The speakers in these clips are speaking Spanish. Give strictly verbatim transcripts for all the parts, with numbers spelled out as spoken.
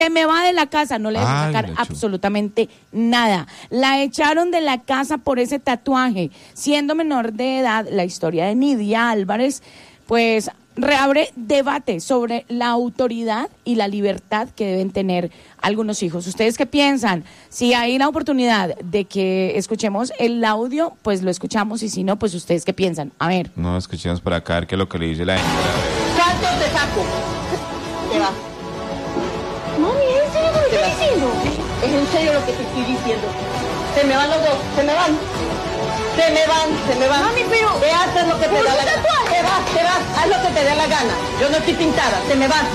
Se me va de la casa, no le dejó Ay, sacar la chu- absolutamente nada. La echaron de la casa por ese tatuaje. Siendo menor de edad, la historia de Nidia Álvarez, pues reabre debate sobre la autoridad y la libertad que deben tener algunos hijos. ¿Ustedes qué piensan? Si hay la oportunidad de que escuchemos el audio, pues lo escuchamos, y si no, pues ustedes qué piensan. A ver. No, escuchemos para acá, a ver qué es lo que le dice la señora. ¿Cuánto te saco? Te va. Mami, ¿es en serio lo que estás diciendo? Es en serio lo que te estoy diciendo. Se me van los dos, se me van. Se me van, se me van. Mami, pero- Ve a hacer lo que te pero da un la gana. tatuaje. Te vas, te vas, haz lo que te dé la gana. Yo no estoy pintada, se me van.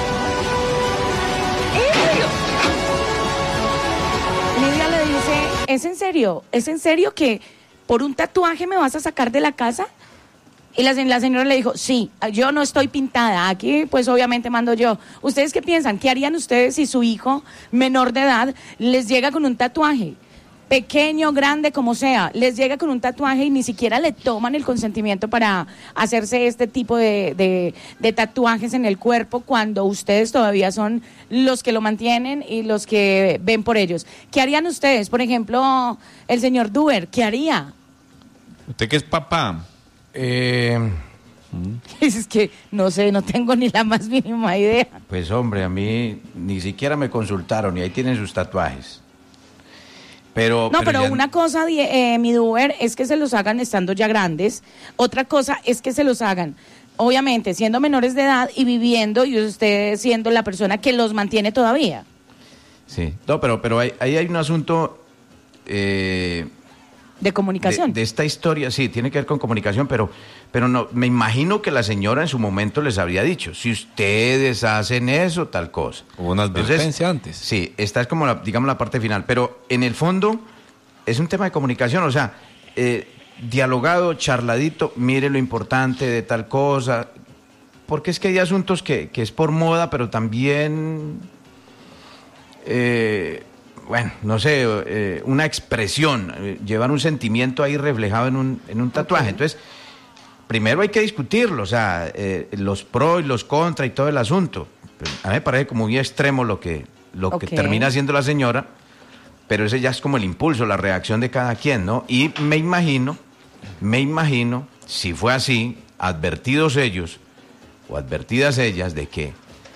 ¿En serio? Nidia le dice, ¿es en serio? ¿Es en serio que por un tatuaje me vas a sacar de la casa? Y la, la señora le dijo, sí, yo no estoy pintada, aquí pues obviamente mando yo. ¿Ustedes qué piensan? ¿Qué harían ustedes si su hijo menor de edad les llega con un tatuaje? Pequeño, grande, como sea, les llega con un tatuaje y ni siquiera le toman el consentimiento para hacerse este tipo de, de, de tatuajes en el cuerpo, cuando ustedes todavía son los que lo mantienen y los que ven por ellos. ¿Qué harían ustedes? Por ejemplo, el señor Duber, ¿qué haría? ¿Usted qué es papá? Eh, Es que no sé, no tengo ni la más mínima idea. pues hombre, a mí ni siquiera me consultaron y ahí tienen sus tatuajes. Pero, No, pero ya- una cosa, die- eh, mi Duber, es que se los hagan estando ya grandes. Otra cosa es que se los hagan, obviamente, siendo menores de edad y viviendo, y usted siendo la persona que los mantiene todavía. Sí, no, pero, pero ahí, ahí hay un asunto eh, De de, comunicación. de esta historia, sí, tiene que ver con comunicación, pero, pero no, me imagino que la señora en su momento les habría dicho, si ustedes hacen eso, tal cosa. Hubo una Entonces, advertencia antes. Sí, esta es como, la, digamos, la parte final, pero en el fondo es un tema de comunicación, o sea, eh, dialogado, charladito, mire lo importante de tal cosa, porque es que hay asuntos que, que es por moda, pero también, eh, bueno, no sé, eh, una expresión, eh, llevar un sentimiento ahí reflejado en un, en un tatuaje. Ok. Entonces, primero hay que discutirlo, o sea, eh, los pros y los contras y todo el asunto. Pero a mí me parece como muy extremo lo que, lo que Ok. termina haciendo la señora, pero ese ya es como el impulso, la reacción de cada quien, ¿no? Y me imagino, me imagino, si fue así, advertidos ellos o advertidas ellas de que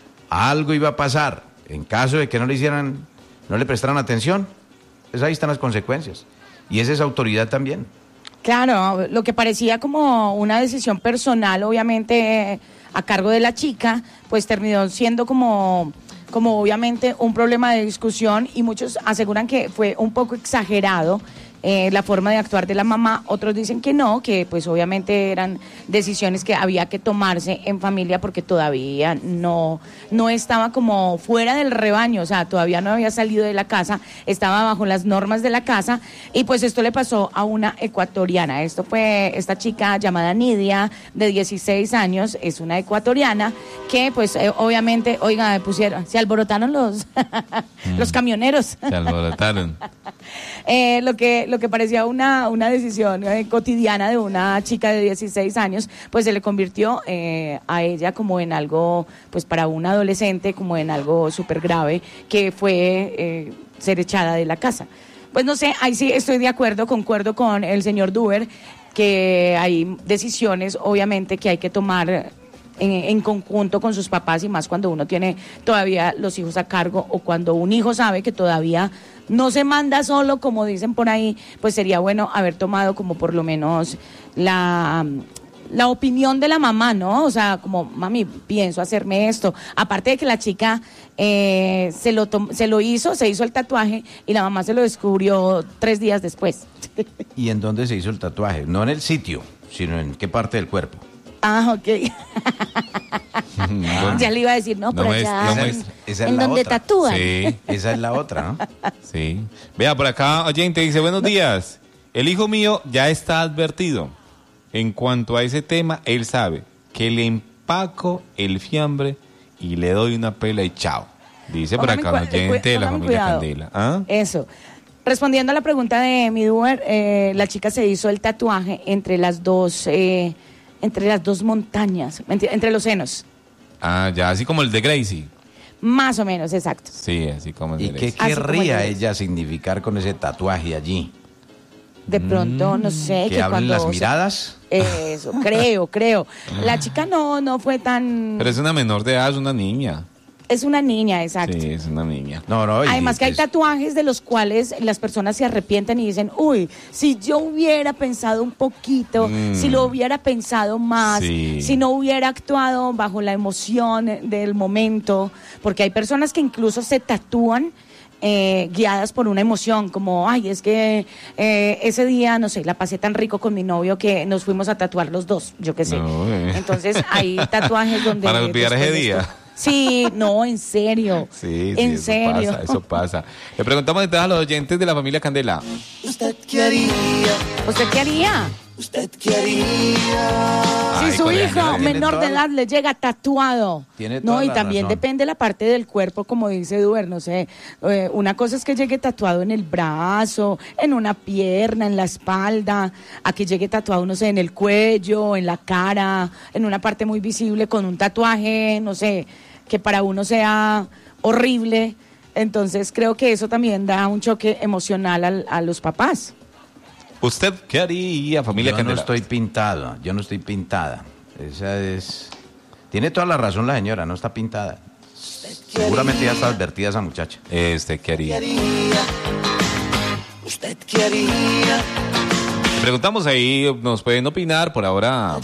algo iba a pasar en caso de que no le hicieran, no le prestaran atención, pues ahí están las consecuencias. Y esa es autoridad también. Claro, lo que parecía como una decisión personal, obviamente, a cargo de la chica, pues terminó siendo como, como obviamente un problema de discusión, y muchos aseguran que fue un poco exagerado eh, la forma de actuar de la mamá. Otros dicen que no, que pues obviamente eran decisiones que había que tomarse en familia, porque todavía no, no estaba como fuera del rebaño, o sea, todavía no había salido de la casa, estaba bajo las normas de la casa, y pues esto le pasó a una ecuatoriana. Esto fue esta chica llamada Nidia, de dieciséis años, es una ecuatoriana que pues eh, obviamente, oiga, pusieron, se alborotaron los, los camioneros. Se alborotaron. Eh, lo que lo que parecía una, una decisión eh, cotidiana de una chica de dieciséis años, pues se le convirtió eh, a ella como en algo, pues para un adolescente, como en algo súper grave, que fue eh, ser echada de la casa. Pues no sé, ahí sí estoy de acuerdo, concuerdo con el señor Duber, que hay decisiones, obviamente, que hay que tomar en, en conjunto con sus papás, y más cuando uno tiene todavía los hijos a cargo, o cuando un hijo sabe que todavía no se manda solo, como dicen por ahí, pues sería bueno haber tomado como por lo menos la, la opinión de la mamá, ¿no? O sea, como, mami, pienso hacerme esto. Aparte de que la chica eh, se, lo tom- se lo hizo, se hizo el tatuaje, y la mamá se lo descubrió tres días después. ¿Y en dónde se hizo el tatuaje? No en el sitio, sino en qué parte del cuerpo. Ah, ok. Ya le iba a decir, no, por No allá, muestra, no en, muestra. Esa es en la donde otra. tatúan. Sí, Esa es la otra, ¿no? sí. Vea, por acá, oyente, dice, buenos días. El hijo mío ya está advertido. En cuanto a ese tema, él sabe que le empaco el fiambre y le doy una pela y chao. Dice por Póngame acá un cua- eh, oyente de la póngame familia cuidado. Candela. ¿Ah? Eso. Respondiendo a la pregunta de mi Duber, eh, la chica se hizo el tatuaje entre las dos, eh, entre las dos montañas, entre, entre los senos. Ah, ya, así como el de Gracie. Más o menos, exacto. Sí, así como ¿Y el qué derecho. Así como querría el- ella significar con ese tatuaje allí? De pronto, no sé, ¿Que que hablen cuando las se- miradas? Eso, creo, creo. La chica no, no fue tan... Pero es una menor de edad, es una niña. Es una niña, exacto. Sí, es una niña. No, no. y Además que hay es- tatuajes de los cuales las personas se arrepienten y dicen, uy, si yo hubiera pensado un poquito, Mm. si lo hubiera pensado más, Sí. si no hubiera actuado bajo la emoción del momento, porque hay personas que incluso se tatúan eh, guiadas por una emoción, como, ay, es que eh, ese día, no sé, la pasé tan rico con mi novio que nos fuimos a tatuar los dos, yo qué sé. No, eh. Entonces hay tatuajes donde... Para olvidar ese después de día. esto- Sí, no, en serio. Sí, sí, en eso serio. pasa, eso pasa. Le preguntamos entonces a los oyentes de la familia Candela. ¿Usted qué haría? ¿Usted qué haría? ¿Usted qué haría? Si Ay, su colega, hijo tiene menor toda de la- edad le llega tatuado. Tiene No, toda y la también razón. depende la parte del cuerpo, como dice Duer, no sé. eh, una cosa es que llegue tatuado en el brazo, en una pierna, en la espalda, a que llegue tatuado, no sé, en el cuello, en la cara, en una parte muy visible con un tatuaje, no sé, que para uno sea horrible. Entonces creo que eso también da un choque emocional al- a los papás. ¿Usted qué haría, familia Yo no Candela? estoy pintado, yo no estoy pintada. Esa es... Tiene toda la razón la señora, no está pintada. Seguramente ya está advertida esa muchacha. Este, ¿qué haría? ¿Qué haría? ¿Usted qué haría? Le preguntamos ahí, nos pueden opinar por ahora.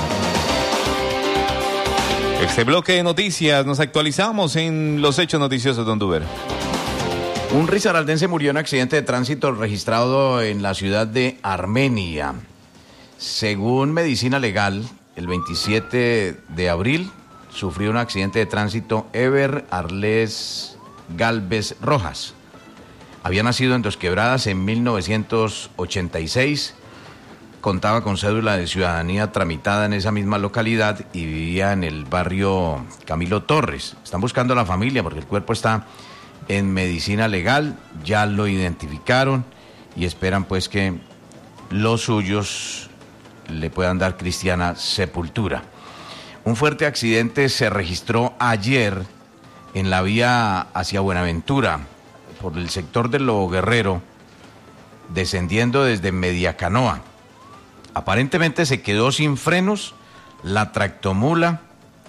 Este bloque de noticias, nos actualizamos en los hechos noticiosos, don Duber. Un risaraldense murió en accidente de tránsito registrado en la ciudad de Armenia. Según Medicina Legal, el veintisiete de abril sufrió un accidente de tránsito Ever Arles Galvez Rojas. Había nacido en Dos Quebradas en mil novecientos ochenta y seis, contaba con cédula de ciudadanía tramitada en esa misma localidad y vivía en el barrio Camilo Torres. Están buscando a la familia porque el cuerpo está en medicina legal, ya lo identificaron y esperan pues que los suyos le puedan dar cristiana sepultura. Un fuerte accidente se registró ayer en la vía hacia Buenaventura, por el sector de Lobo Guerrero, descendiendo desde Mediacanoa. Aparentemente se quedó sin frenos la tractomula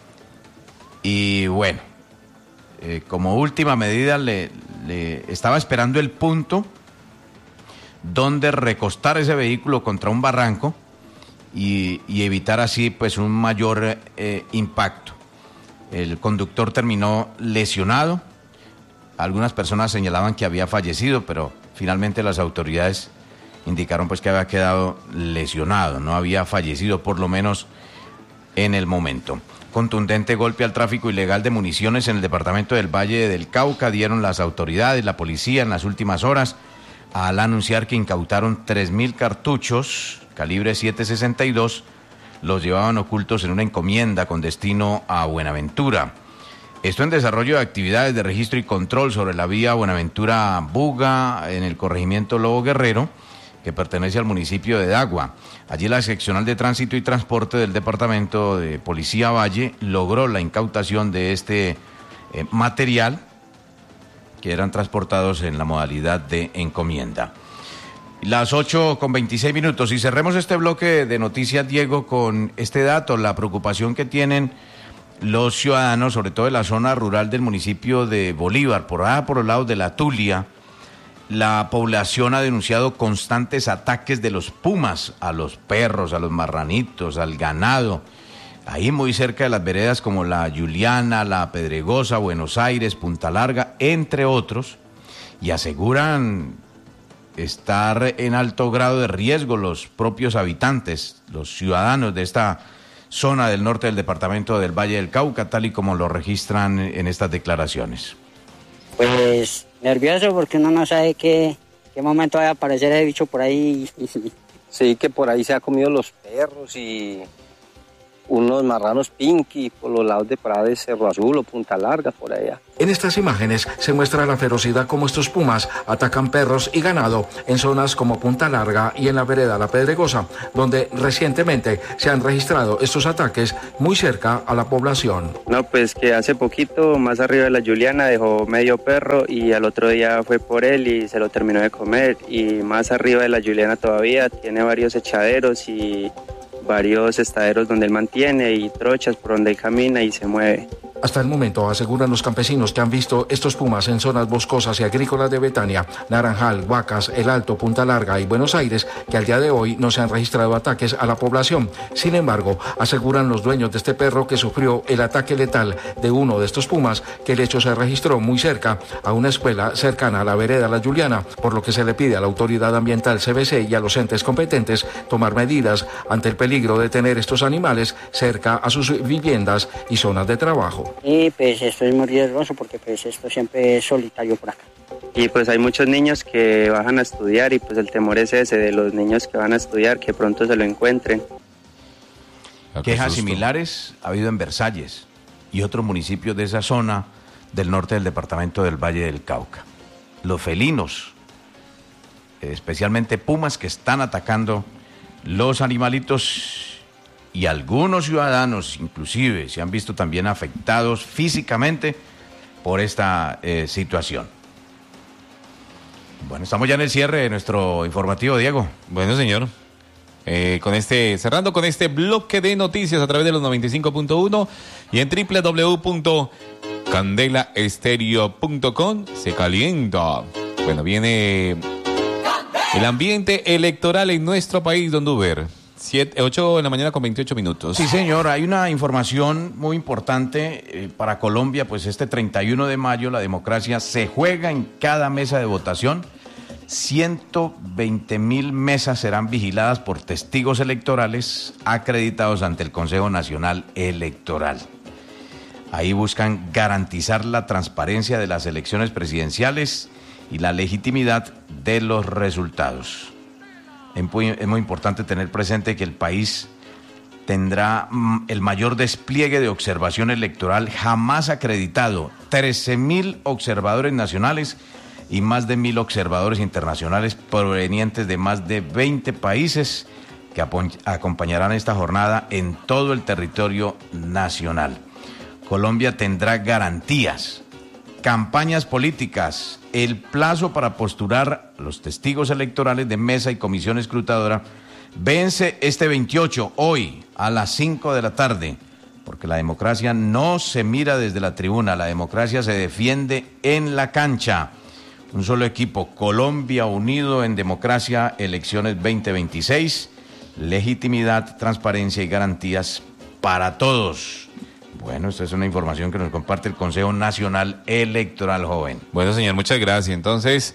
y bueno, eh, como última medida le, le estaba esperando el punto donde recostar ese vehículo contra un barranco y, y evitar así pues un mayor eh, impacto. El conductor terminó lesionado. Algunas personas señalaban que había fallecido, pero finalmente las autoridades indicaron pues que había quedado lesionado, no había fallecido por lo menos en el momento. Contundente golpe al tráfico ilegal de municiones en el departamento del Valle del Cauca dieron las autoridades, la policía en las últimas horas, al anunciar que incautaron tres mil cartuchos calibre siete sesenta y dos, los llevaban ocultos en una encomienda con destino a Buenaventura. Esto en desarrollo de actividades de registro y control sobre la vía Buenaventura-Buga en el corregimiento Lobo Guerrero, que pertenece al municipio de Dagua. Allí la seccional de tránsito y transporte del departamento de Policía Valle logró la incautación de este eh, material que eran transportados en la modalidad de encomienda. Las ocho con veintiséis minutos y cerremos este bloque de noticias, Diego, con este dato, la preocupación que tienen los ciudadanos, sobre todo de la zona rural del municipio de Bolívar, por allá por los lados de la Tulia. La población ha denunciado constantes ataques de los pumas a los perros, a los marranitos, al ganado. Ahí muy cerca de las veredas como la Juliana, la Pedregosa, Buenos Aires, Punta Larga, entre otros. Y aseguran estar en alto grado de riesgo los propios habitantes, los ciudadanos de esta zona del norte del departamento del Valle del Cauca, tal y como lo registran en estas declaraciones. Pues nervioso porque uno no sabe qué, qué momento va a aparecer ese bicho por ahí. Sí, que por ahí se ha comido los perros y, unos marranos pinky por los lados de Parada de Cerro Azul o Punta Larga, por allá. En estas imágenes se muestra la ferocidad como estos pumas atacan perros y ganado en zonas como Punta Larga y en la vereda La Pedregosa, donde recientemente se han registrado estos ataques muy cerca a la población. No, pues que hace poquito, más arriba de la Juliana, dejó medio perro y al otro día fue por él y se lo terminó de comer. Y más arriba de la Juliana todavía tiene varios echaderos y varios estaderos donde él mantiene y trochas por donde él camina y se mueve. Hasta el momento, aseguran los campesinos que han visto estos pumas en zonas boscosas y agrícolas de Betania, Naranjal, Huacas, El Alto, Punta Larga y Buenos Aires, que al día de hoy no se han registrado ataques a la población. Sin embargo, aseguran los dueños de este perro que sufrió el ataque letal de uno de estos pumas, que el hecho se registró muy cerca a una escuela cercana a la vereda La Juliana, por lo que se le pide a la autoridad ambiental C B C y a los entes competentes tomar medidas ante el peligro de tener estos animales cerca a sus viviendas y zonas de trabajo. Y pues esto es muy riesgoso porque pues esto siempre es solitario por acá. Y pues hay muchos niños que bajan a estudiar y pues el temor es ese de los niños que van a estudiar, que pronto se lo encuentren. Quejas similares ha habido en Versalles y otros municipios de esa zona del norte del departamento del Valle del Cauca. Los felinos, especialmente pumas, que están atacando los animalitos, y algunos ciudadanos inclusive se han visto también afectados físicamente por esta eh, situación. Bueno, estamos ya en el cierre de nuestro informativo, Diego. Bueno, señor. Eh, con este, cerrando con este bloque de noticias a través de los noventa y cinco punto uno y en doble u doble u doble u punto candela estéreo punto com. Se calienta. Bueno, viene el ambiente electoral en nuestro país, don Duber. ocho de la mañana con veintiocho minutos. Sí, señor, hay una información muy importante eh, para Colombia, pues este treinta y uno de mayo la democracia se juega en cada mesa de votación. ciento veinte mil mesas serán vigiladas por testigos electorales acreditados ante el Consejo Nacional Electoral. Ahí buscan garantizar la transparencia de las elecciones presidenciales y la legitimidad de los resultados. Es muy, es muy importante tener presente que el país tendrá mm, el mayor despliegue de observación electoral jamás acreditado. trece mil observadores nacionales y más de mil observadores internacionales provenientes de más de veinte países que acompañarán esta jornada en todo el territorio nacional. Colombia tendrá garantías, campañas políticas, el plazo para postular a los testigos electorales de mesa y comisión escrutadora vence este veintiocho, hoy, a las cinco de la tarde, porque la democracia no se mira desde la tribuna, la democracia se defiende en la cancha. Un solo equipo, Colombia unido en democracia, elecciones veinte veintiséis, legitimidad, transparencia y garantías para todos. Bueno, esta es una información que nos comparte el Consejo Nacional Electoral, joven. Bueno, señor, muchas gracias. Entonces,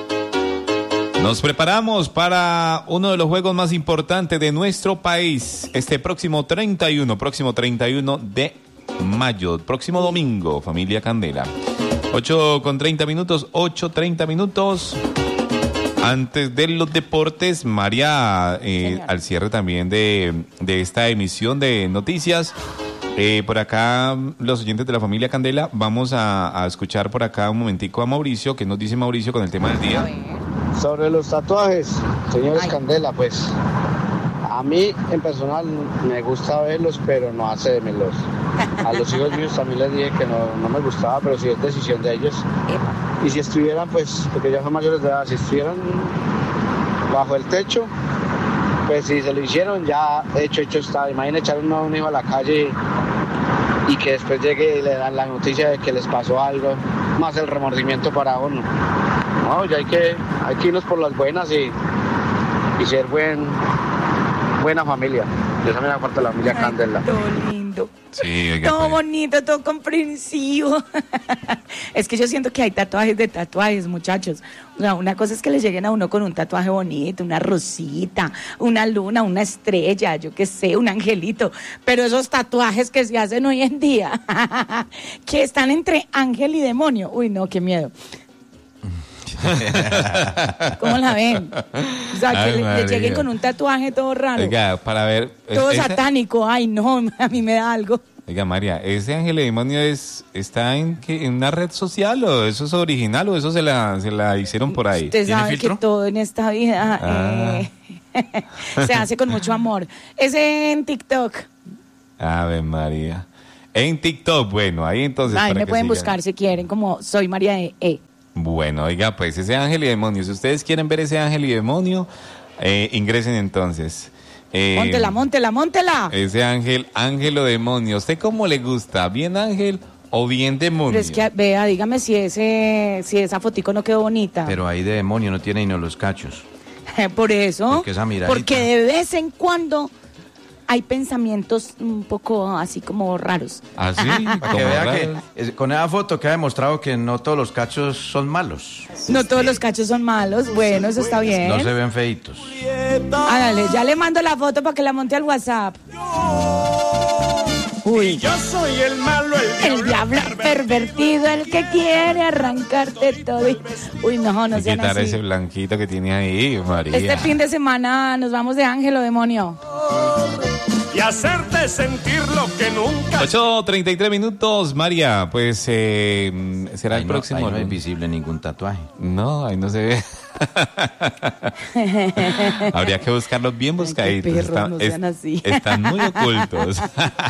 nos preparamos para uno de los juegos más importantes de nuestro país, este próximo treinta y uno, próximo treinta y uno de mayo, próximo domingo, familia Candela. ocho con treinta minutos, ocho treinta minutos. Antes de los deportes, María, eh, al cierre también de, de esta emisión de noticias, eh, por acá los oyentes de la familia Candela, vamos a, a escuchar por acá un momentico a Mauricio. ¿Qué nos dice Mauricio con el tema del día? Sobre los tatuajes, señores Ay. Candela, pues a mí en personal me gusta verlos, pero no hacérmelos. A los hijos míos también les dije que no, no me gustaba, pero si es decisión de ellos. Y si estuvieran, pues, porque ya son mayores de edad, si estuvieran bajo el techo, pues si se lo hicieron, ya hecho, hecho está. Imaginen echar a un hijo a la calle y, y que después llegue y le dan la noticia de que les pasó algo, más el remordimiento para uno. No, ya hay que, hay que irnos por las buenas y, y ser buen, buena familia. Yo también hago parte de la familia Ay, Candela. Todo lindo. Sí, oiga, todo pues. bonito, todo comprensivo. Es que yo siento que hay tatuajes de tatuajes, muchachos. O sea, una cosa es que le lleguen a uno con un tatuaje bonito, una rosita, una luna, una estrella, yo qué sé, un angelito. Pero esos tatuajes que se hacen hoy en día, que están entre ángel y demonio. Uy, no, qué miedo. ¿Cómo la ven? O sea, que Ay, le, le María. lleguen con un tatuaje todo raro. Oiga, para ver. todo ese- satánico. Ay, no, a mí me da algo. Oiga, María, ¿ese ángel de demonio es, está en, qué, en una red social o eso es original o eso se la, se la hicieron por ahí? Usted sabe que todo en esta vida Ah. eh, se hace con mucho amor. Es en TikTok. Ave María. En TikTok, bueno, ahí entonces. Ahí para me que pueden sigan. buscar si quieren, como soy María de E. Bueno, oiga, pues ese ángel y demonio. Si ustedes quieren ver ese ángel y demonio, eh, ingresen entonces. Eh, Móntela, móntela, móntela. Ese ángel, ángel o demonio. ¿Usted cómo le gusta? ¿Bien ángel o bien demonio? Pero es que, vea, dígame si ese, si esa fotico no quedó bonita. Pero ahí de demonio no tiene ni los cachos. Por eso. Porque esa miradita. Porque de vez en cuando hay pensamientos un poco así como raros. ¿Ah, sí? Para que vea que es- con esa foto que ha demostrado que no todos los cachos son malos. No todos los cachos son malos. Bueno, eso está bien. No se ven feitos. Hágale, ya le mando la foto para que la monte al WhatsApp. Uy. Yo soy el malo, el El diablo pervertido, el que quiere arrancarte todo. y- Uy, no, no Hay que sean quitar ese así. blanquito que tiene ahí, María. Este fin de semana nos vamos de ángel o demonio. y hacerte sentir lo que nunca. ocho treinta y tres minutos, María, pues eh, será Ahí el no- próximo. ahí no es lunes. visible ningún tatuaje. No, ahí no se ve. Habría que buscarlos bien buscaditos. perros, están, no sean así. están muy ocultos.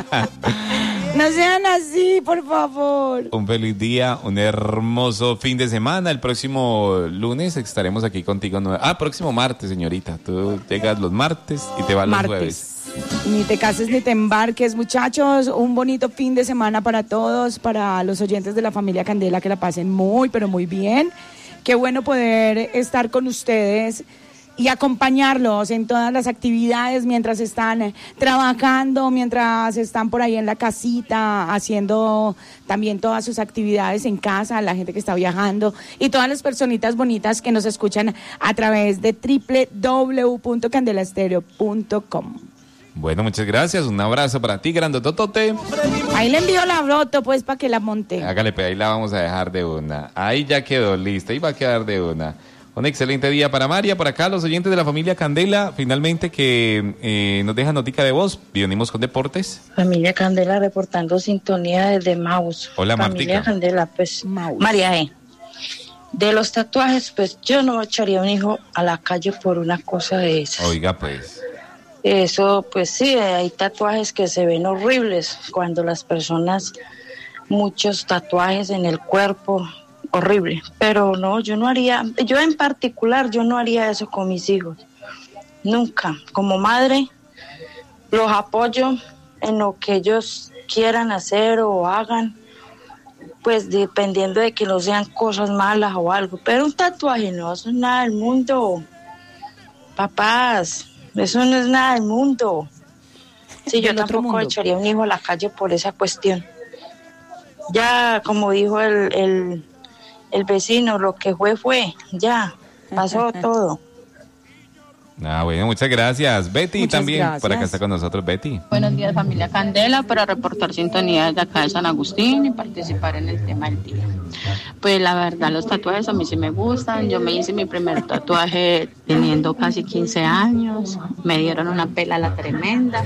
No sean así, por favor. Un feliz día, un hermoso fin de semana. El próximo lunes estaremos aquí contigo. nue- Ah, próximo martes, señorita. Tú llegas los martes y te vas los jueves. Martes. Ni te cases ni te embarques, muchachos. Un bonito fin de semana para todos, para los oyentes de la familia Candela, que la pasen muy, pero muy bien. Qué bueno poder estar con ustedes y acompañarlos en todas las actividades mientras están eh, trabajando, mientras están por ahí en la casita, haciendo también todas sus actividades en casa, la gente que está viajando y todas las personitas bonitas que nos escuchan a través de doble u doble u doble u punto candela estéreo punto com. Bueno, muchas gracias. Un abrazo para ti, grandototote. Ahí le envío la foto, pues, para que la monte. Hágale, pues ahí la vamos a dejar de una. Ahí ya quedó lista, ahí va a quedar de una. Un excelente día para María, por acá los oyentes de la familia Candela, finalmente que eh, nos dejan notica de voz. Venimos con deportes. Familia Candela reportando sintonía desde Maus. Hola, Familia Martica. Candela, pues María E. De los tatuajes, pues yo no echaría a un hijo a la calle por una cosa de esas. Oiga, pues. Eso, pues sí, hay tatuajes que se ven horribles cuando las personas, muchos tatuajes en el cuerpo, horrible. Pero no, yo no haría, yo en particular, yo no haría eso con mis hijos. Nunca. Como madre, los apoyo en lo que ellos quieran hacer o hagan, pues dependiendo de que no sean cosas malas o algo. Pero un tatuaje no, eso es nada del mundo. Papás, eso no es nada del mundo. Sí, yo Del otro tampoco mundo. echaría un hijo a la calle por esa cuestión. Ya, como dijo el, el, el vecino, lo que fue, fue. Ya, pasó todo. Ah, bueno, muchas gracias. Betty Muchas también, gracias. por acá está con nosotros Betty. Buenos días, familia Candela, para reportar sintonía desde acá de San Agustín y participar en el tema del día. Pues la verdad, los tatuajes a mí sí me gustan. Yo me hice mi primer tatuaje teniendo casi quince años. Me dieron una pela la tremenda.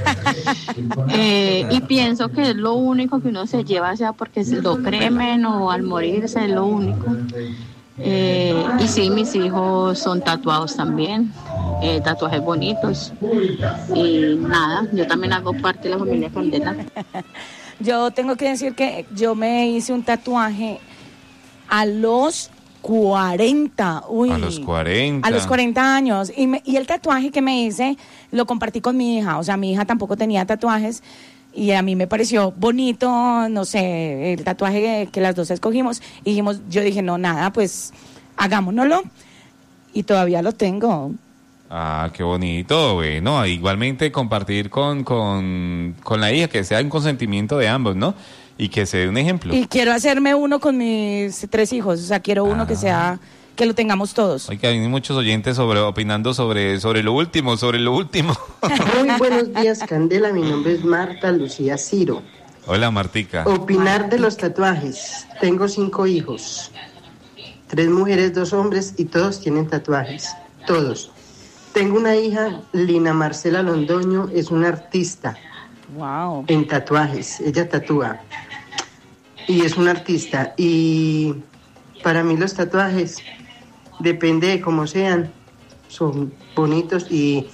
Eh, y pienso que es lo único que uno se lleva, sea porque se lo cremen o al morirse, es lo único. Eh, y sí, mis hijos son tatuados también, eh, tatuajes bonitos. Y nada, yo también hago parte de la familia Candela. Yo tengo que decir que yo me hice un tatuaje a los cuarenta. Uy. A los cuarenta. A los cuarenta años. Y, me- y el tatuaje que me hice lo compartí con mi hija. O sea, mi hija tampoco tenía tatuajes. Y a mí me pareció bonito, no sé, el tatuaje que, que las dos escogimos. Y dijimos, yo dije, no, nada, pues hagámonoslo. Y todavía lo tengo. Ah, qué bonito, bueno, igualmente compartir con, con, con la hija, que sea un consentimiento de ambos, ¿no? Y que se dé un ejemplo. Y quiero hacerme uno con mis tres hijos. O sea, quiero uno que sea, que lo tengamos todos. Hay que hay muchos oyentes sobre opinando sobre, sobre lo último, sobre lo último. Muy buenos días, Candela. Mi nombre es Marta Lucía Ciro. Hola, Martica. Opinar de los tatuajes. Tengo cinco hijos. tres mujeres, dos hombres y todos tienen tatuajes, todos. Tengo una hija, Lina Marcela Londoño, es una artista. Wow. En tatuajes, ella tatúa. Y es una artista. Y para mí los tatuajes, depende de cómo sean, son bonitos y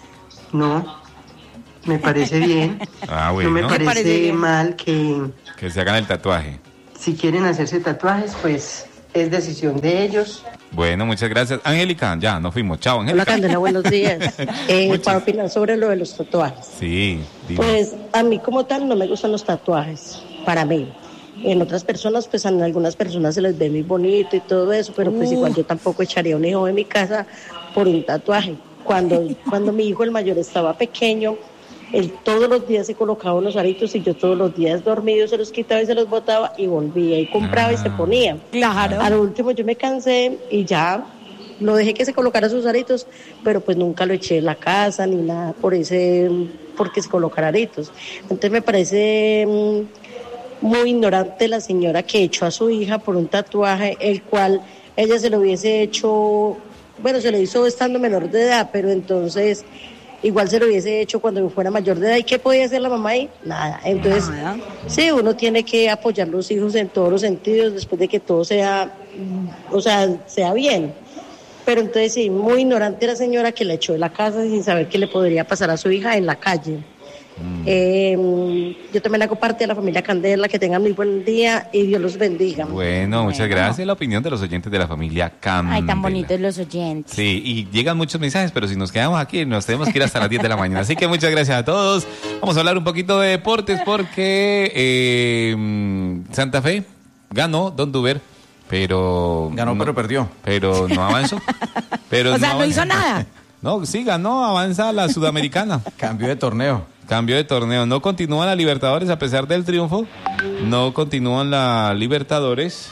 no, me parece bien. Ah, bueno. No me parece, parece mal que Que se hagan el tatuaje. si quieren hacerse tatuajes, pues es decisión de ellos. Bueno, muchas gracias. Angélica, ya, nos fuimos. Chao, Hola Angélica. Candela, buenos días. Eh, para opinar sobre lo de los tatuajes. Sí, dime. Pues a mí como tal no me gustan los tatuajes, para mí. En otras personas, pues a algunas personas se les ve muy bonito y todo eso, pero pues Uh. igual yo tampoco echaría un hijo de mi casa por un tatuaje. Cuando, cuando mi hijo el mayor estaba pequeño, él todos los días se colocaba unos aritos y yo todos los días dormidos se los quitaba y se los botaba y volvía y compraba Ah. y se ponía. Claro. Al último yo me cansé y ya lo dejé que se colocara sus aritos, pero pues nunca lo eché en la casa ni nada por ese, porque se colocara aritos. Entonces me parece mm, muy ignorante la señora que echó a su hija por un tatuaje, el cual ella se lo hubiese hecho, bueno, se lo hizo estando menor de edad, pero entonces igual se lo hubiese hecho cuando fuera mayor de edad. ¿Y qué podía hacer la mamá ahí? Nada. Entonces, Nada. sí, uno tiene que apoyar a los hijos en todos los sentidos después de que todo sea, mm, o sea, sea bien. Pero entonces sí, muy ignorante la señora que la echó de la casa sin saber qué le podría pasar a su hija en la calle. Mm. Eh, yo también hago parte de la familia Candela, que tengan muy buen día y Dios los bendiga. Bueno, muchas Bueno. gracias. La opinión de los oyentes de la familia Candela. Ay, tan bonitos los oyentes. Sí, y llegan muchos mensajes, pero si nos quedamos aquí, nos tenemos que ir hasta las diez de la mañana. Así que muchas gracias a todos. Vamos a hablar un poquito de deportes porque eh, Santa Fe ganó Don Duber, pero... Ganó, no- pero perdió. Pero no avanzó. Pero O sea, no avanzó. hizo nada. No, sí, ganó, avanza a la Sudamericana. Cambio de torneo. Cambio de torneo. No continúa la Libertadores a pesar del triunfo. No continúan la Libertadores.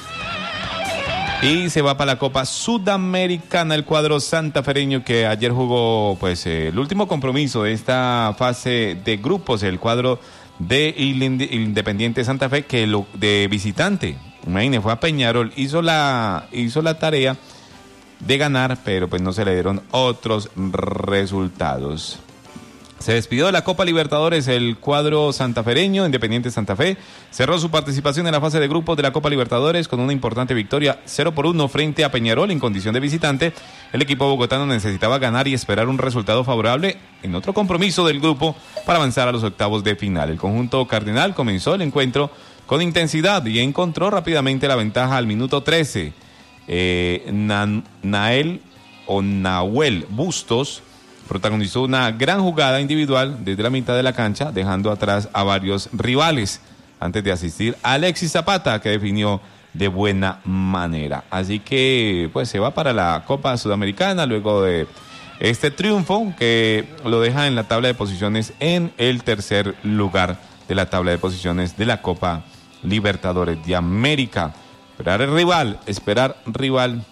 Y se va para la Copa Sudamericana el cuadro santafereño que ayer jugó pues eh, el último compromiso de esta fase de grupos, el cuadro de Independiente Santa Fe, que lo, de visitante, imagínese, fue a Peñarol, hizo la, hizo la tarea de ganar, pero pues no se le dieron otros resultados. Se despidió de la Copa Libertadores el cuadro santafereño, Independiente Santa Fe. Cerró su participación en la fase de grupos de la Copa Libertadores con una importante victoria cero por uno frente a Peñarol en condición de visitante. El equipo bogotano necesitaba ganar y esperar un resultado favorable en otro compromiso del grupo para avanzar a los octavos de final. El conjunto cardenal comenzó el encuentro con intensidad y encontró rápidamente la ventaja al minuto trece. Eh, Na- Nael o Nahuel Bustos protagonizó una gran jugada individual desde la mitad de la cancha, dejando atrás a varios rivales antes de asistir a Alexis Zapata, que definió de buena manera. Así que pues se va para la Copa Sudamericana luego de este triunfo que lo deja en la tabla de posiciones en el tercer lugar de la tabla de posiciones de la Copa Libertadores de América. Esperar el rival, esperar rival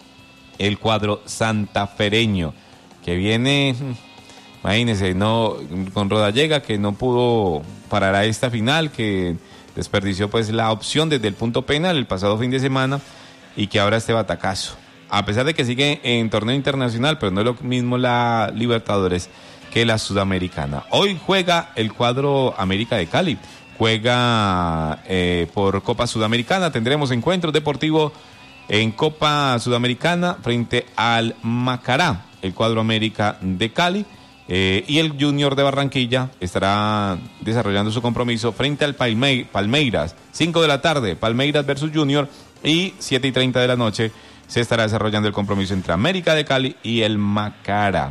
el cuadro santafereño, que viene, imagínense, no, con Rodallega, que no pudo parar a esta final, que desperdició pues la opción desde el punto penal el pasado fin de semana y que ahora este batacazo. A pesar de que sigue en torneo internacional, pero no es lo mismo la Libertadores que la Sudamericana. Hoy juega el cuadro América de Cali, juega eh, por Copa Sudamericana, tendremos encuentros deportivos en Copa Sudamericana frente al Macará, el cuadro América de Cali, eh, y el Junior de Barranquilla estará desarrollando su compromiso frente al Palme- Palmeiras. cinco de la tarde, Palmeiras versus Junior, y siete y treinta de la noche se estará desarrollando el compromiso entre América de Cali y el Macará.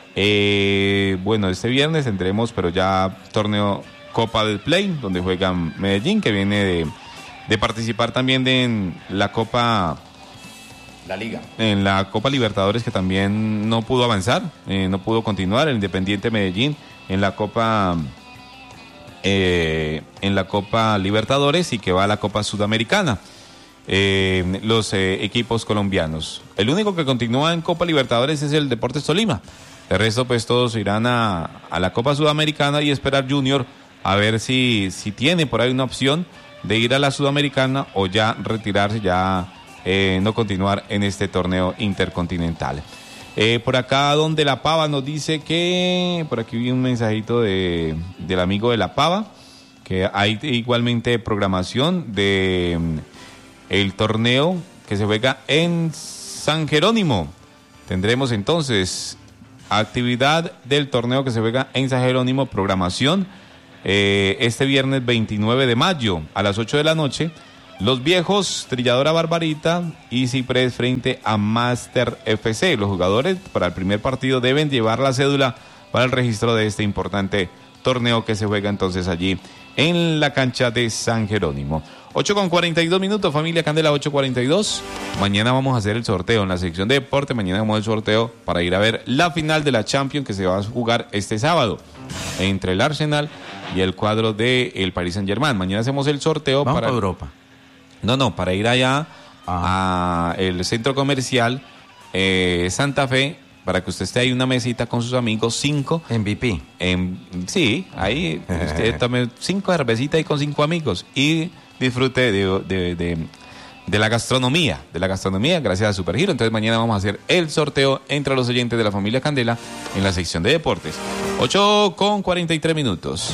Eh, bueno, este viernes tendremos, pero ya torneo Copa del Play, donde juega Medellín, que viene de, de participar también de, en la Copa... La Liga. En la Copa Libertadores, que también no pudo avanzar, eh, no pudo continuar, el Independiente Medellín en la Copa eh, en la Copa Libertadores, y que va a la Copa Sudamericana. Eh, los eh, equipos colombianos. El único que continúa en Copa Libertadores es el Deportes Tolima. El resto pues todos irán a, a la Copa Sudamericana y esperar Junior a ver si, si tiene por ahí una opción de ir a la Sudamericana o ya retirarse ya eh, no continuar en este torneo intercontinental. Eh, por acá, donde La Pava nos dice que, por aquí vi un mensajito de, del amigo de La Pava, que hay igualmente programación de mm, el torneo que se juega en San Jerónimo. Tendremos entonces actividad del torneo que se juega en San Jerónimo, programación eh, este viernes veintinueve de mayo a las ocho de la noche. Los Viejos, Trilladora Barbarita y Ciprés frente a Master F C. Los jugadores para el primer partido deben llevar la cédula para el registro de este importante torneo que se juega entonces allí en la cancha de San Jerónimo. ocho con cuarenta y dos minutos, familia Candela, ocho cuarenta y dos. Mañana vamos a hacer el sorteo en la sección de deporte. Mañana vamos a hacer el sorteo para ir a ver la final de la Champions que se va a jugar este sábado entre el Arsenal y el cuadro del Paris Saint-Germain. Mañana hacemos el sorteo vamos para Europa. No, no, para ir allá a el centro comercial eh, Santa Fe, para que usted esté ahí una mesita con sus amigos, cinco. En V P. En, sí, ahí usted tome cinco cervecitas ahí con cinco amigos y disfrute de, de, de, de la gastronomía, de la gastronomía gracias a Supergiro. Entonces mañana vamos a hacer el sorteo entre los oyentes de la familia Candela en la sección de deportes. ocho con cuarenta y tres minutos.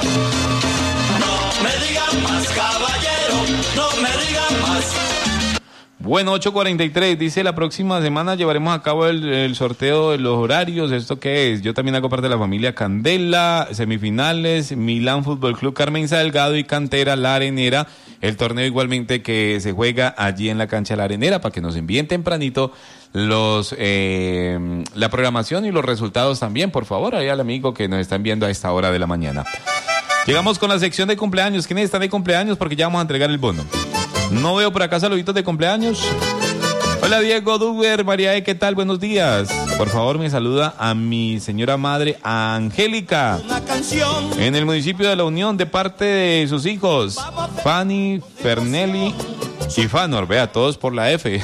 No me digan más, caballero, no me digan más. Bueno, ocho cuarenta y tres, dice la próxima semana llevaremos a cabo el, el sorteo de los horarios. ¿Esto qué es? Yo también hago parte de la familia Candela, semifinales, Milán Fútbol Club Carmen Salgado y Cantera La Arenera. El torneo igualmente que se juega allí en la cancha La Arenera, para que nos envíen tempranito los eh, la programación y los resultados también, por favor, ahí al amigo que nos está enviando a esta hora de la mañana. Llegamos con la sección de cumpleaños. ¿Quiénes están de cumpleaños? Porque ya vamos a entregar el bono. No veo por acá saluditos de cumpleaños. Hola Diego Duber, María E, ¿qué tal? Buenos días. Por favor, me saluda a mi señora madre Angélica en el municipio de La Unión, de parte de sus hijos Fanny, Fernelli y Fanor. Vea, todos por la F.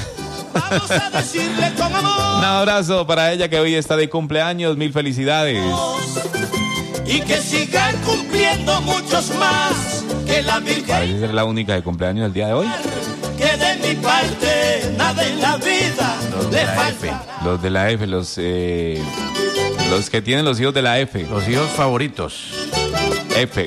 Un abrazo para ella que hoy está de cumpleaños. Mil felicidades. Y que sigan cumpliendo muchos más. Que la Virgen, parece ser la única de cumpleaños del día de hoy. Que de mi parte nada en la vida los le de la falta. F. Los de la F, los eh, los que tienen los hijos de la F. Los hijos favoritos. F.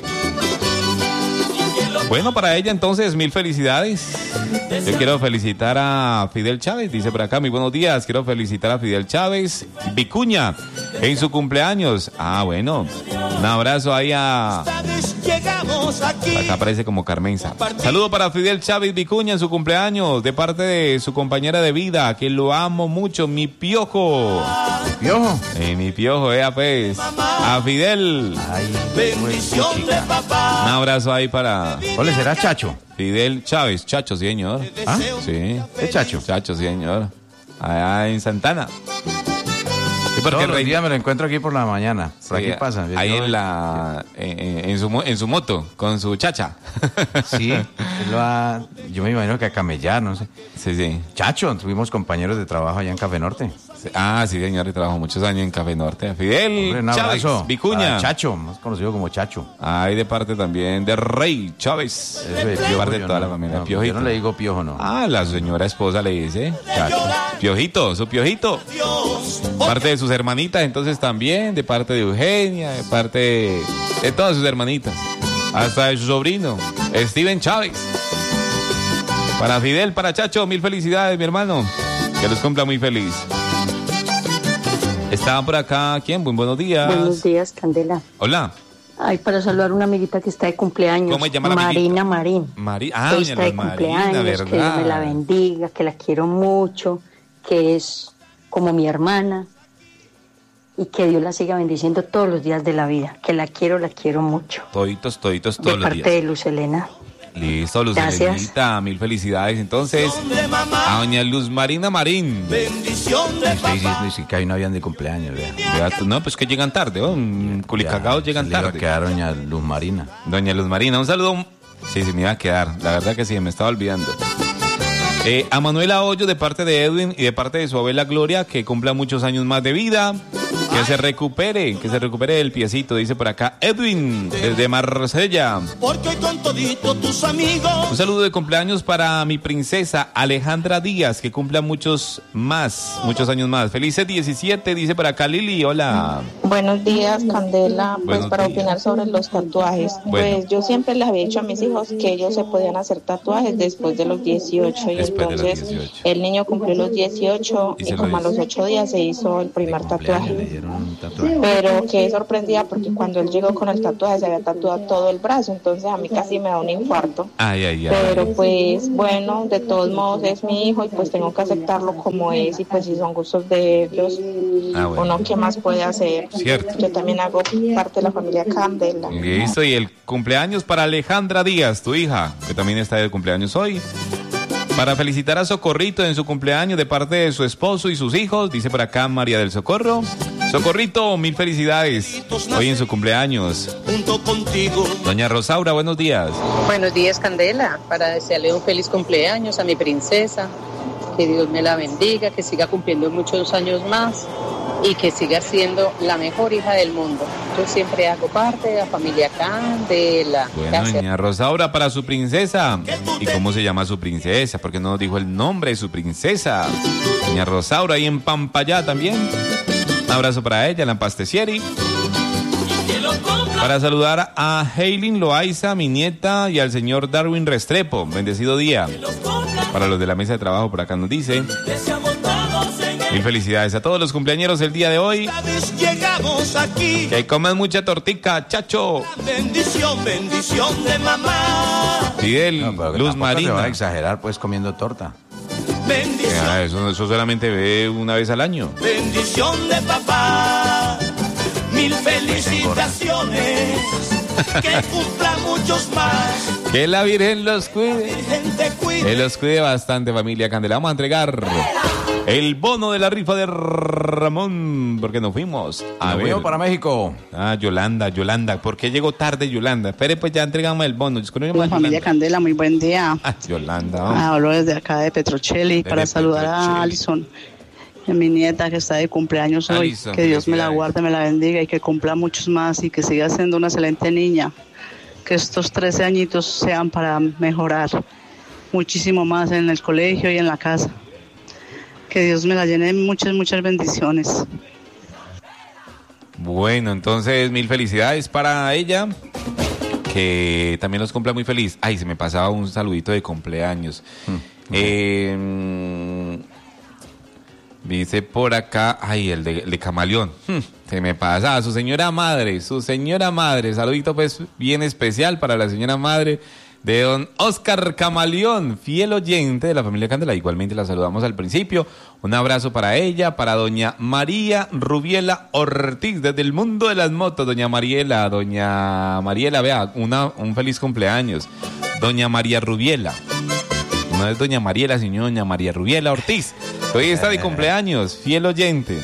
Bueno, para ella entonces, mil felicidades. Yo quiero felicitar a Fidel Chávez, dice por acá, muy buenos días. Quiero felicitar a Fidel Chávez Vicuña en su cumpleaños. Ah, bueno. Un abrazo ahí a... Acá aparece como Carmenza. Saludo para Fidel Chávez Vicuña en su cumpleaños, de parte de su compañera de vida, que lo amo mucho, mi piojo. ¿Mi piojo? Eh, mi piojo, eh, pues. A Fidel. Ay, bendición de papá. Un abrazo ahí para... ¿Cuál será Chacho? Fidel Chávez, Chacho, sí, señor. ¿Ah? Sí. ¿Qué Chacho? Chacho, sí, señor. Allá en Santana. Sí, porque todos los días me lo encuentro aquí por la mañana. Por sí, aquí pasa. Ahí yo, en la en, en, su, en su moto, con su chacha. Sí, él va, yo me imagino que a camellar, no sé. Sí, sí. Chacho, tuvimos compañeros de trabajo allá en Café Norte. Sí. Ah, sí, señor, y trabajó muchos años en Café Norte. Fidel Hombre, un Chávez abrazo Vicuña. Chacho, más conocido como Chacho. Ahí de parte también de Rey Chávez. Eso de de parte de toda no, la familia. No, Piojito. Yo no le digo piojo, no. Ah, la señora esposa le dice Chacho. Piojito, su Piojito. Parte de sus hermanitas, entonces también, de parte de Eugenia, de parte de, de todas sus hermanitas, hasta de su sobrino, Steven Chávez. Para Fidel, para Chacho, mil felicidades, mi hermano. Que los cumpla muy feliz. Estaba por acá, ¿quién? Muy buenos días. Buenos días, Candela. Hola. Ay, para saludar a una amiguita que está de cumpleaños. ¿Cómo se llama la Marina amiguita? Marín. Mari ah, que doña está de Marina, cumpleaños, ¿verdad? que Dios me la bendiga, que la quiero mucho, que es como mi hermana y que Dios la siga bendiciendo todos los días de la vida, que la quiero, la quiero mucho. Toditos, toditos, todos de los parte días. de Luz Elena. Listo, Luz Gracias. Elenita, mil felicidades. Entonces, a doña Luz Marina Marín. Bendición de Estoy diciendo sí, que ahí no habían de cumpleaños, vea. Ya, no, pues que llegan tarde, ¿no? Culicagados llegan se le iba tarde. a quedar doña Luz Marina. Doña Luz Marina, un saludo. Sí, sí, me iba a quedar. La verdad que sí, me estaba olvidando. Eh, a Manuela Hoyo, de parte de Edwin y de parte de su abuela Gloria, que cumpla muchos años más de vida. Que se recupere, que se recupere el piecito, dice por acá Edwin, desde Marsella. Porque hoy con todito tus amigos. Un saludo de cumpleaños para mi princesa Alejandra Díaz, que cumpla muchos más, muchos años más. Felices diecisiete, dice por acá Lili, hola. Buenos días, Candela. Pues Buenos para días. opinar sobre los tatuajes. Bueno. Pues yo siempre les había dicho a mis hijos que ellos se podían hacer tatuajes después de los dieciocho. Y Después de los entonces dieciocho. el niño cumplió los dieciocho Y y, se lo como a hizo. los ocho días se hizo el primer tatuaje. Pero quedé sorprendida porque cuando él llegó con el tatuaje se había tatuado todo el brazo. Entonces a mí casi me da un infarto. Ay, ay, ay. Pero pues bueno, de todos modos es mi hijo y pues tengo que aceptarlo como es y pues si son gustos de ellos, Ah, bueno. uno qué más puede hacer. Cierto. Yo también hago parte de la familia Candela. Listo, y el cumpleaños para Alejandra Díaz, tu hija, que también está de cumpleaños hoy. Para felicitar a Socorrito en su cumpleaños de parte de su esposo y sus hijos, dice por acá María del Socorro. Socorrito, mil felicidades hoy en su cumpleaños. Junto contigo. Doña Rosaura, buenos días. Buenos días, Candela, para desearle un feliz cumpleaños a mi princesa, que Dios me la bendiga, que siga cumpliendo muchos años más y que siga siendo la mejor hija del mundo. Yo siempre hago parte de la familia Candela. Bueno, Gracias. doña Rosaura, para su princesa. ¿Y cómo se llama su princesa? Porque no nos dijo el nombre de su princesa. Doña Rosaura, ahí en Pampayá también. Un abrazo para ella, la Pastecieri. Para saludar a Heilin Loaiza, mi nieta, y al señor Darwin Restrepo. Bendecido día. Para los de la mesa de trabajo, por acá nos dice. Mil felicidades a todos los cumpleañeros el día de hoy. Llegamos aquí. Que coman mucha tortica, chacho. Bendición, bendición de mamá. Fidel, No, pero que Luz tampoco se Marina. va a exagerar pues comiendo torta. Bendición, Ah, eso, eso solamente ve una vez al año. bendición de papá. Mil felicitaciones. Que cumpla muchos más. Que la Virgen los cuide. Gente cuide. Que los cuide bastante, familia Candela. Vamos a entregar el bono de la rifa de Ramón, porque nos fuimos. A Nos ver. fuimos para México. Ah, Yolanda, Yolanda. ¿Por qué llegó tarde Yolanda? Espere, pues ya entregamos el bono. Disculpe, La familia Yolanda. Candela, muy buen día. Ah, Yolanda. Ah, vamos. hablo desde acá de Petrocelli Desde para saludar Petrocelli. a Alison, mi nieta que está de cumpleaños hoy. Alison, Que Dios me la felicidades. guarde, me la bendiga y que cumpla muchos más y que siga siendo una excelente niña. Que estos trece añitos sean para mejorar muchísimo más en el colegio y en la casa. Que Dios me la llene de muchas, muchas bendiciones. Bueno, entonces mil felicidades para ella. Que también los cumpla muy feliz. Ay, se me pasaba un saludito de cumpleaños. Eh, mm, dice por acá, ay, el de, el de Camaleón. Hmm, se me pasaba, su señora madre, su señora madre. Saludito pues bien especial para la señora madre de don Oscar Camaleón, fiel oyente de la familia Candela. Igualmente la saludamos al principio. Un abrazo para ella, para doña María Rubiela Ortiz, desde el mundo de las motos. Doña Mariela, doña Mariela, vea, una, un feliz cumpleaños. Doña María Rubiela. No es doña Mariela, sino doña María Rubiela Ortiz. Hoy está de cumpleaños, fiel oyente.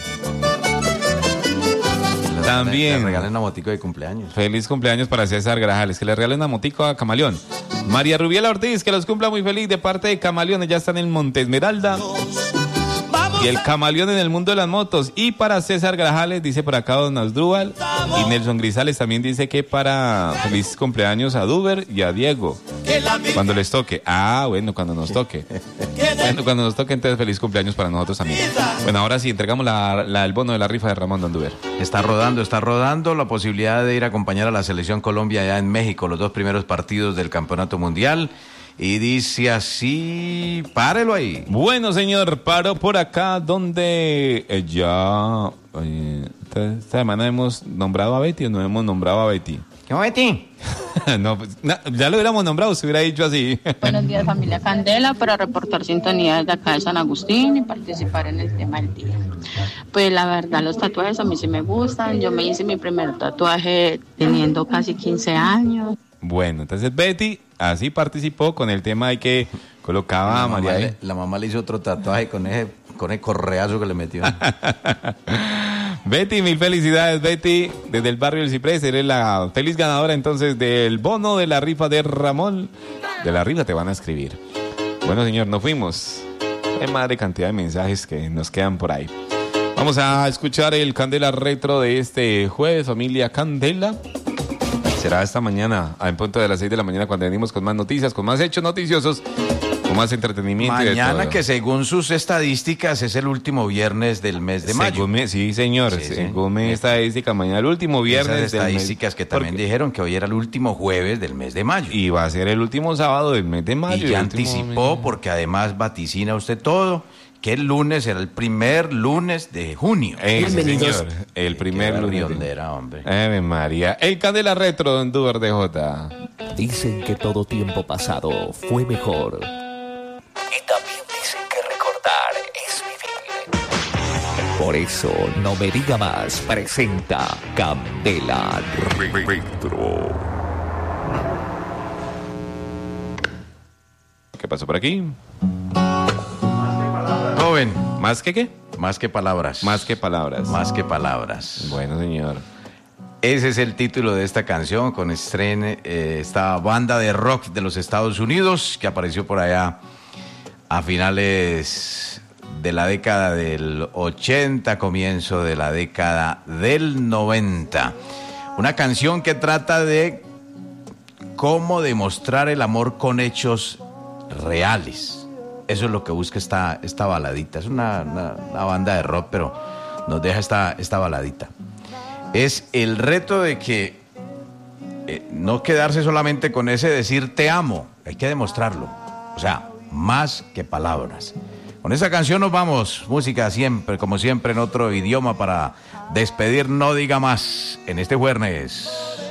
También. Le regalen una motico de cumpleaños. Feliz cumpleaños para César Grajales, que le regalen una motico a Camaleón. María Rubiela Ortiz, que los cumpla muy feliz de parte de Camaleón. Ella está en el Monte Esmeralda. Y el Camaleón en el mundo de las motos. Y para César Grajales, dice por acá don Asdrúbal. Y Nelson Grisales también dice que para feliz cumpleaños a Duber y a Diego. Cuando les toque. Ah, bueno, cuando nos toque. Bueno, cuando nos toque, entonces feliz cumpleaños para nosotros también. Bueno, ahora sí, entregamos la, la- el bono de la rifa de Ramón Don Duber. Está rodando, está rodando la posibilidad de ir a acompañar a la selección Colombia allá en México, los dos primeros partidos del Campeonato Mundial. Y dice así, párelo ahí. Bueno, señor, paro por acá donde eh, ya eh, esta, esta semana hemos nombrado a Betty o no hemos nombrado a Betty. ¿Qué Betty? no, pues, no, ya lo hubiéramos nombrado, se hubiera dicho así. Buenos días, familia Candela, para reportar sintonía desde acá de San Agustín y participar en el tema del día. Pues la verdad, los tatuajes a mí sí me gustan. Yo me hice mi primer tatuaje teniendo casi quince años. Bueno, entonces Betty así participó con el tema de que colocaba la, a mamá María. le, la mamá le hizo otro tatuaje con ese, con ese correazo que le metió. Betty, mil felicidades, Betty, desde el barrio El Ciprés. Eres la feliz ganadora entonces del bono de la rifa de Ramón. De la rifa te van a escribir. Bueno, señor, nos fuimos. Hay madre cantidad de mensajes que nos quedan por ahí. Vamos a escuchar el Candela Retro de este jueves, familia Candela. Será esta mañana, en punto de las seis de la mañana, cuando venimos con más noticias, con más hechos noticiosos, con más entretenimiento. Mañana, y de todo. que según sus estadísticas es el último viernes del mes de mayo. Según me, sí, señor. Sí, sí. Según mi estadística, mañana el último viernes Esas del mes. estadísticas que también Porque- dijeron que hoy era el último jueves del mes de mayo. Y va a ser el último sábado del mes de mayo. Y ya el último anticipó, mes. porque además vaticina usted todo, que el lunes era el primer lunes de junio. Eh, sí, Bienvenidos. señor. El primer Qué lunes de- barriondera, hombre. Ave María. El Candela Retro, Don Duber de Jota. Dicen que todo tiempo pasado fue mejor. Y también dicen que recordar es vivir. Por eso, No Me Diga Más presenta Candela Retro. ¿Qué pasó por aquí? Joven. ¿Más que qué? Más que palabras. Más que palabras. Más que palabras. Bueno, señor. Ese es el título de esta canción con estrene, eh, esta banda de rock de los Estados Unidos que apareció por allá a finales de la década del ochenta, comienzo de la década del noventa. Una canción que trata de cómo demostrar el amor con hechos reales. Eso es lo que busca esta, esta baladita. Es una, una, una banda de rock, pero nos deja esta, esta baladita. Es el reto de que eh, no quedarse solamente con ese decir te amo, hay que demostrarlo. O sea, más que palabras. Con esa canción nos vamos. Música siempre, como siempre, en otro idioma para despedir No Diga Más en este jueves.